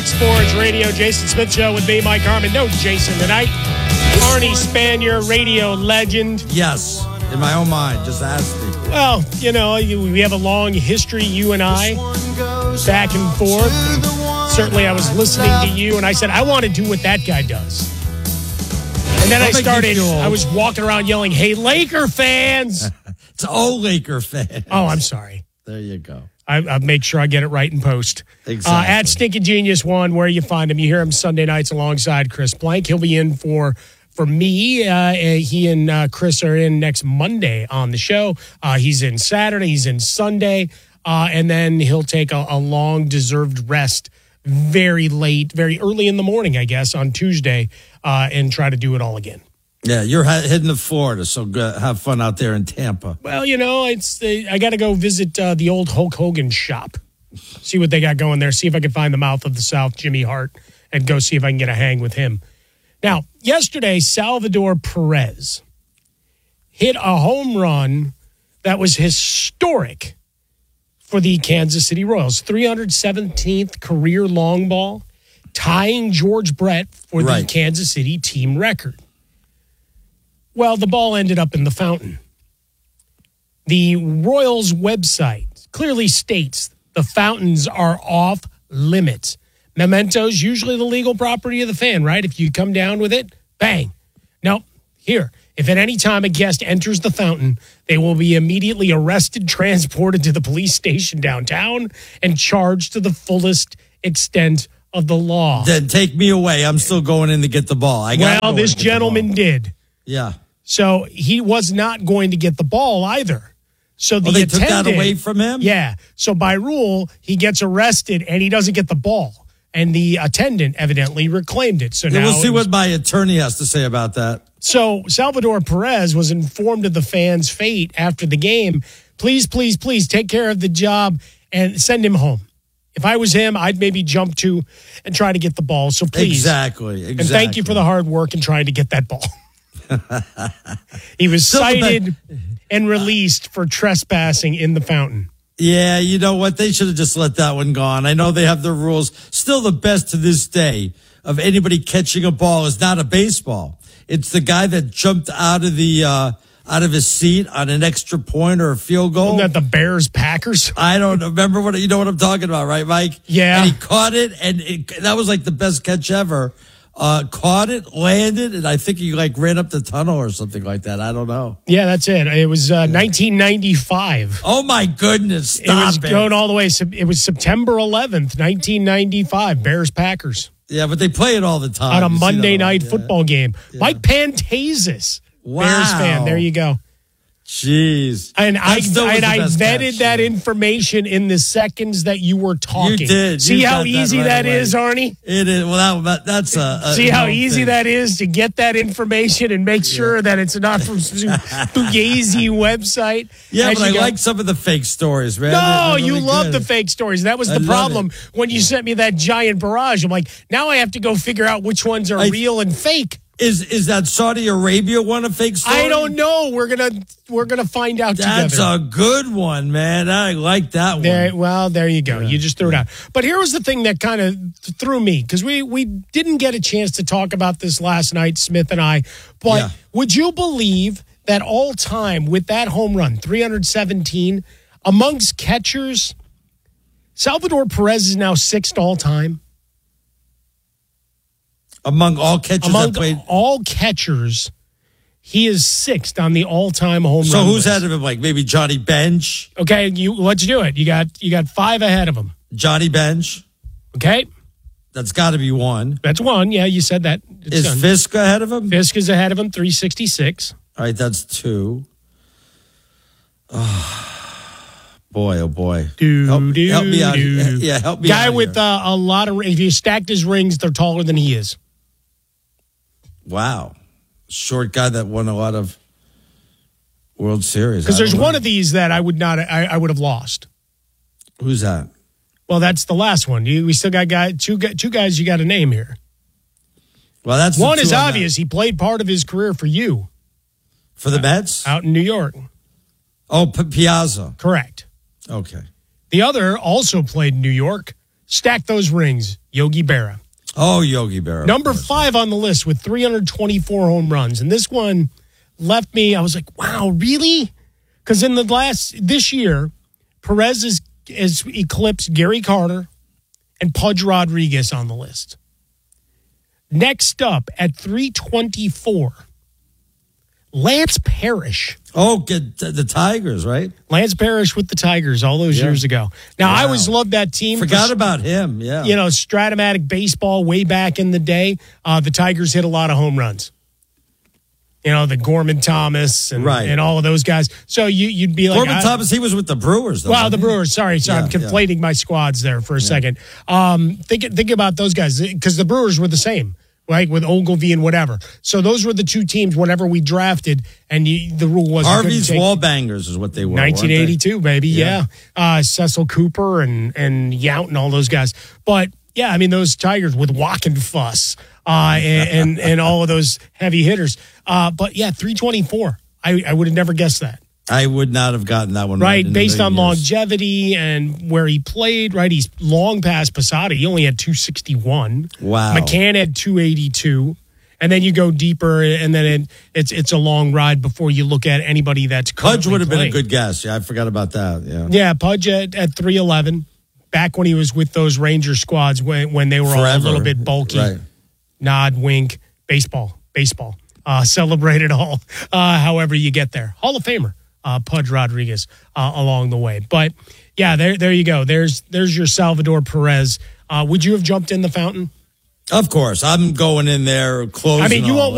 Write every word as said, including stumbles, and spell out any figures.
Fox Sports Radio, Jason Smith Show with me, Mike Harmon. No Jason tonight. Arnie Spanier, radio legend. Yes, in my own mind, just ask me. Well, you know, we have a long history, you and I, back and forth. And certainly I was listening to you, and I said, I want to do what that guy does. And then I started, I was walking around yelling, hey, Laker fans. It's all Laker fans. Oh, I'm sorry. There you go. I, I'll make sure I get it right in post. Exactly. Uh, at Stinking Genius One, where you find him. You hear him Sunday nights alongside Chris Blank. He'll be in for for me. Uh, he and uh, Chris are in next Monday on the show. Uh, he's in Saturday. He's in Sunday. Uh, and then he'll take a, a long-deserved rest very late, very early in the morning, I guess, on Tuesday, uh, and try to do it all again. Yeah, you're heading to Florida, so go, have fun out there in Tampa. Well, you know, it's uh, I got to go visit uh, the old Hulk Hogan shop, see what they got going there, see if I can find the mouth of the South, Jimmy Hart, and go see if I can get a hang with him. Now, yesterday, Salvador Perez hit a home run that was historic for the Kansas City Royals. three hundred seventeenth career long ball, tying George Brett for the Right. Kansas City team record. Well, the ball ended up in the fountain. The Royals website clearly states the fountains are off limits. Mementos, usually the legal property of the fan, right? If you come down with it, bang. No, here. If at any time a guest enters the fountain, they will be immediately arrested, transported to the police station downtown, and charged to the fullest extent of the law. Then take me away. I'm still going in to get the ball. I got Well, this gentleman did. Yeah. So he was not going to get the ball either. So the Oh, they attendant, took that away from him? Yeah. So by rule, he gets arrested and he doesn't get the ball. And the attendant evidently reclaimed it. So Yeah, now we'll see it was- what my attorney has to say about that. So Salvador Perez was informed of the fans' fate after the game. Please, please, please take care of the job and send him home. If I was him, I'd maybe jump to and try to get the ball. So please. Exactly. Exactly. And thank you for the hard work in trying to get that ball. He was Still the cited and released for trespassing in the fountain. Yeah, you know what? They should have just let that one go on. I know they have their rules. Still the best to this day of anybody catching a ball is not a baseball. It's the guy that jumped out of the uh, out of his seat on an extra point or a field goal. Wasn't that the Bears Packers? I don't remember what you know what I'm talking about, right, Mike? Yeah. And he caught it, and it, that was like the best catch ever. Uh, caught it, landed, and I think he like ran up the tunnel or something like that. I don't know. Yeah, that's it. It was uh, nineteen ninety-five. Oh my goodness! It Stop was it. going all the way. It was September eleventh, nineteen ninety-five. Bears Packers Yeah, but they play it all the time. on a You see Monday that, night yeah. football game. Mike Pantazis, Wow. Bears fan. There you go. Jeez. And I That still was and the I best vetted catch, that yeah. information in the seconds that you were talking. You did. See You how got that easy right that away. is, Arnie? It is. Well, that, that's a. a See how no easy thing. that is to get that information and make sure that it's not from some Fugazi website. Yeah, As but I you go- like some of the fake stories, man. No, They're really you love good. the fake stories. That was I the love problem it. when you sent me that giant barrage. I'm like, now I have to go figure out which ones are I- real and fake. Is is that Saudi Arabia one a fake story? I don't know. We're gonna we're gonna find out That's together. a good one, man. I like that one. There, well, there you go. You just threw it out. But here was the thing that kind of threw me, because we, we didn't get a chance to talk about this last night, Smith and I. But Yeah. would you believe that all time with that home run, three hundred seventeen, amongst catchers, Salvador Perez is now sixth all time? Among all catchers Among that played. all catchers, he is sixth on the all-time home So run who's list. ahead of him? Like maybe Johnny Bench? Okay, you let's do it. You got you got five ahead of him. Johnny Bench? Okay, That's got to be one. that's one. Yeah, you said that. It's Is done. Fisk ahead of him? Fisk is ahead of him, three sixty-six. All right, that's two. Oh, boy, oh boy. Do, Help, do, help me out. do. Yeah, help me Guy out. with here. uh, a lot of, if you stacked his rings, they're taller than he is. Wow. Short guy that won a lot of World Series. Because I there's don't one know. of these that I would not, I, I would have lost. Who's that? Well, that's the last one. You, we still got guy, two, gu- two guys you got to name here. Well, that's the One two is on that. obvious. He played part of his career for you For the Mets? out in New York. Oh, P- Piazza. Correct. Okay. The other also played in New York, Stack those rings, Yogi Berra. Oh, Yogi Berra. Number five on the list with three hundred twenty-four home runs. And this one left me, I was like, wow, really? Because in the last, this year, Perez has, has eclipsed Gary Carter and Pudge Rodriguez on the list. Next up at three twenty-four, Lance Parrish. Oh, get the Tigers, right? Lance Parrish with the Tigers all those Yeah. years ago. Now, Wow. I always loved that team. Forgot about him, yeah. You know, Stratomatic baseball way back in the day. Uh, the Tigers hit a lot of home runs. You know, the Gorman Thomas and, Right. and all of those guys. So you, you'd be like... Gorman I- Thomas, he was with the Brewers, though. Well, wasn't the he? Brewers. Sorry, sorry. Yeah, I'm conflating my squads there for a second. Um, think, think about those guys because the Brewers were the same, right, with Ogilvy and whatever. So those were the two teams whenever we drafted, and you, the rule was... Harvey's Wall Bangers is what they were. nineteen eighty-two, weren't they? baby, yeah. Yeah. Uh, Cecil Cooper and, and Yount and all those guys. But, yeah, I mean, those Tigers with Walk and Fuss uh, and, and, and all of those heavy hitters. Uh, but, yeah, three twenty-four. I, I would have never guessed that. I would not have gotten that one right. Right, in a based on million years. longevity and where he played, right? He's long past Posada. He only had two sixty-one. Wow. McCann had two eighty-two. And then you go deeper, and then it, it's it's a long ride before you look at anybody that's Pudge currently would have been a playing. good guess. Yeah, I forgot about that. Yeah. Yeah, Pudge at, at three eleven, back when he was with those Ranger squads when, when they were all a Forever. little bit bulky. Right. Nod, wink, baseball, baseball. Uh, celebrate it all, uh, however you get there. Hall of Famer, uh, Pudge Rodriguez, uh, along the way. But, yeah, there there you go. There's there's your Salvador Perez. Uh, would you have jumped in the fountain? Of course. I'm going in there closing I mean, you all won't it.